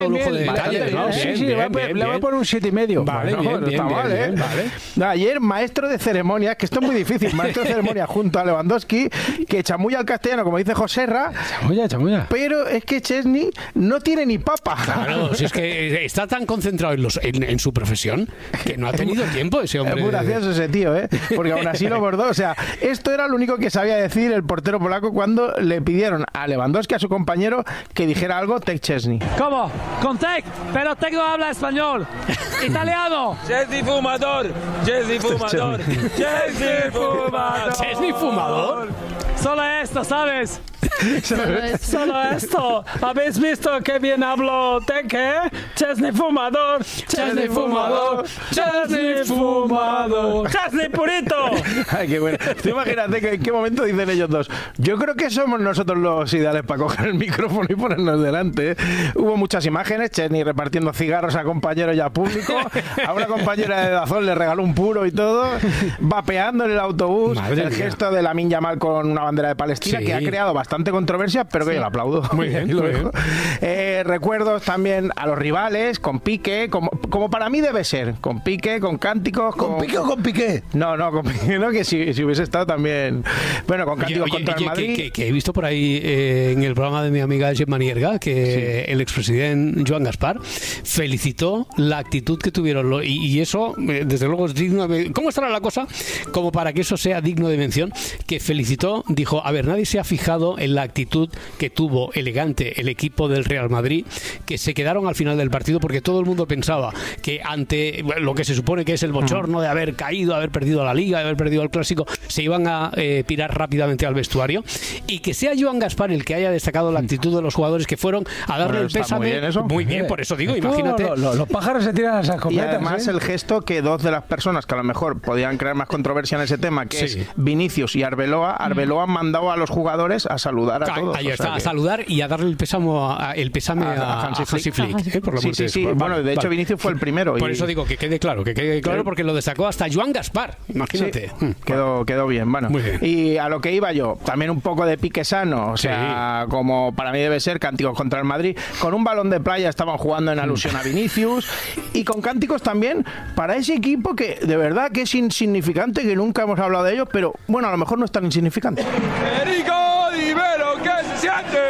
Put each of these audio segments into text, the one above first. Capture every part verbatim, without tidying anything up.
lujo de detalle, ¿no? Sí, sí, le voy a poner un siete y medio. Vale, bueno, bien, bien, está bien, mal, ¿eh? bien, vale. Ayer, maestro de ceremonias, que esto es muy difícil, maestro de ceremonias junto a Lewandowski, que chamulla al castellano, como dice Joserra. Chamulla, chamulla. Pero es que Chesney no tiene ni papa. Claro, si es que está tan concentrado en, los, en, en su profesión que no ha tenido tiempo ese hombre. Es muy gracioso ese tío, ¿eh? Porque aún así lo bordó. O sea, esto era lo único que sabía decir el portero polaco cuando le pidieron a Lewandowski, a su compañero, que dijera algo Tech Chesney. ¿Cómo? Con Tech, pero Tech no habla español. Italiano. Chesney fumador. Chesney fumador. Chesney fumador. Chesney fumador. Solo esto, ¿sabes? Solo esto. Solo esto. ¿Habéis visto qué bien hablo Tech, eh? Chesney fumador. Chesney fumador. Chesney fumador. Chesney purito. Ay, qué bueno. Tú imagínate que en qué momento dicen ellos dos. Yo creo que somos nosotros los ideales para coger el micrófono y ponernos delante. ¿eh? Hubo muchas imágenes, Chesney repartiendo cigarros a compañeros y a público. A una compañera de Dazón le regaló un puro y todo. Vapeando en el autobús. Madre el mía. Gesto de Lamine Yamal con una bandera de Palestina, sí, que ha creado bastante controversia, pero que sí, yo lo aplaudo. Muy bien, muy bien. Eh, recuerdos también a los rivales, con Piqué, como, como para mí debe ser. Con Piqué, con cánticos. ¿Con, ¿Con Piqué o con Piqué? No, no, con Piqué, no, que si, si hubiese estado también. Bueno, con cánticos oye, contra oye, el Madrid. Que, que, que he visto por ahí eh, en el programa de mi amiga Gemma Nierga que sí, el expresidente Joan Gaspar felicitó la actitud que tuvieron. Lo, y, y eso, eh, desde luego, es digno de. ¿Cómo estará la cosa? Como para que eso sea digno de mención. Que felicitó, dijo, a ver, nadie se ha fijado en la actitud que tuvo elegante el equipo del Real Madrid, que se quedaron al final del partido porque todo el mundo pensaba que ante lo que se supone que es el bochorno de haber caído, haber perdido la Liga, de haber perdido el Clásico, se iban a eh, pirar rápidamente al vestuario, y que sea Joan Gaspar el que haya destacado la actitud de los jugadores que fueron a darle bueno, el pésame. Muy bien, eso. Muy bien, por eso digo, imagínate. No, no, los pájaros se tiran a esas escopetas. Y además ¿eh? el gesto que dos de las personas que a lo mejor podían crear más controversia en ese tema, que sí, es Vinicius y Arbeloa, Arbeloa han mandado a los jugadores a saludar a Ca todos. Ahí está, que... a saludar y a darle el pésamo a, el pésame a, a, a Hansi Flick. Flick ¿eh? Por lo sí, sí, sí. Vale, bueno, de vale. hecho Vinicius fue el primero. Por y... eso digo que quede claro, que quede claro porque lo destacó hasta Joan Gaspar. Imagínate. Sí, quedó, quedó bien, bueno. Muy bien. Y a lo que iba yo, también un poco de pique sano, o sea, sí, como para mí debe ser, cánticos contra el Madrid. Con un balón de playa estaban jugando en alusión a Vinicius y con cánticos también para ese equipo que de verdad que es insignificante, que nunca hemos hablado de ellos, pero bueno, a lo mejor no es tan insignificante. Federico, dime lo que se siente.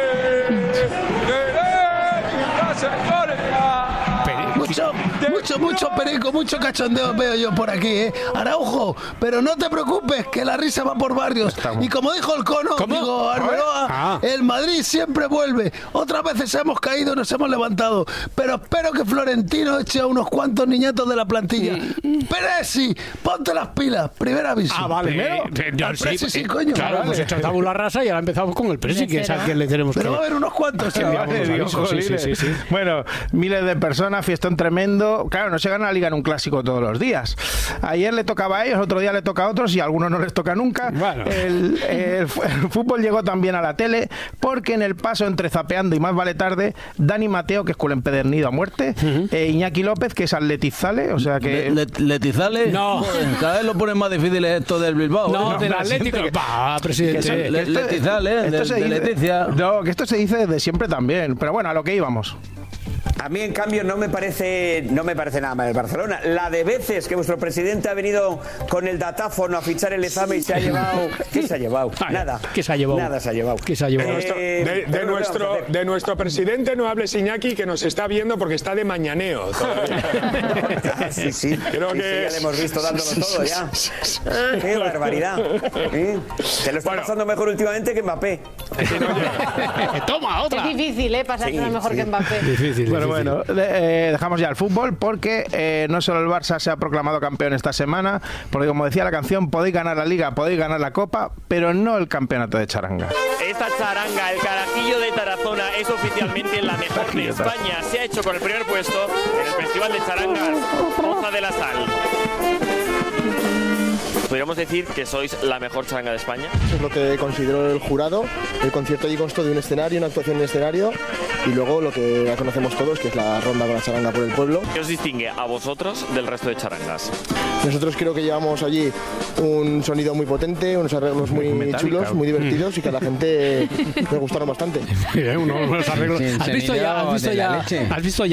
Mucho, mucho, mucho perico, mucho cachondeo veo yo por aquí, ¿eh? Araujo, pero no te preocupes, que la risa va por barrios. Estamos. Y como dijo el Cono, ¿Cómo? digo, Arbeloa, ah. el Madrid siempre vuelve. Otras veces hemos caído, nos hemos levantado, pero espero que Florentino eche a unos cuantos niñatos de la plantilla. Mm. Peresi, ponte las pilas, primer aviso. Ah, vale. Primero, eh, eh, sí, Presi, eh, sí, coño. Claro, vale. hemos hecho tabula rasa y ahora empezamos con el Presi, que es al que le tenemos pero que... va a haber unos cuantos. Sí, vale, digo, sí, sí, sí, sí. Bueno, miles de personas, fiestón tremendo. Claro, no se gana la Liga en un clásico todos los días. Ayer le tocaba a ellos, otro día le toca a otros y a algunos no les toca nunca. Bueno. El, el, el fútbol llegó también a la tele porque en el paso entre Zapeando y Más vale tarde, Dani Mateo, que es culo empedernido a muerte, uh-huh. eh, Iñaki López, que es Atletizale, o sea que... Le, le, ¿Letizale? No. Joder, cada vez lo ponen más difícil esto del Bilbao. No, ¿eh? del Atlético. Va, presidente. Le, Letizale, de, de Leticia. No, que esto se dice desde siempre también. Pero bueno, a lo que íbamos. A mí, en cambio, no me parece no me parece nada mal el Barcelona. La de veces que vuestro presidente ha venido con el datáfono a fichar el examen y se ha llevado... ¿Qué se ha llevado? Nada. ¿Qué se ha llevado? Nada se ha llevado. ¿Qué se ha llevado? Eh, de, de, nuestro, de nuestro presidente no hables, Iñaki, que nos está viendo porque está de mañaneo todavía. Sí, sí. Creo sí, que sí, ya le hemos visto dándolo todo ya. ¡Qué barbaridad! ¿Sí? Se lo está bueno. pasando mejor últimamente que Mbappé. Toma, otra. Es difícil, ¿eh? Pasarse sí, mejor sí. que Mbappé. Difícil. Bueno, bueno, eh, dejamos ya el fútbol porque eh, no solo el Barça se ha proclamado campeón esta semana, porque como decía la canción, podéis ganar la Liga, podéis ganar la Copa, pero no el campeonato de charanga. Esta charanga, el carajillo de Tarazona, es oficialmente la mejor de España. Se ha hecho con el primer puesto en el Festival de Charangas Poza de la Sal. Podríamos decir que sois la mejor charanga de España. Eso es lo que consideró el jurado. El concierto allí constó de un escenario, una actuación en escenario, y luego lo que ya conocemos todos, que es la ronda con la charanga por el pueblo. ¿Qué os distingue a vosotros del resto de charangas? Nosotros creo que llevamos allí un sonido muy potente, unos arreglos muy Metálica. chulos, muy divertidos, y que a la gente les gustaron bastante. Unos arreglos. ¿Has visto ya? ¿Has visto ya? ¿Has visto ya?